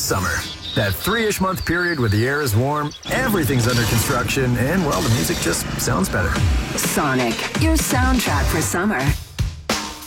summer. That 3-ish month period where the air is warm, everything's under construction, and, well, the music just sounds better. Sonic, your soundtrack for summer.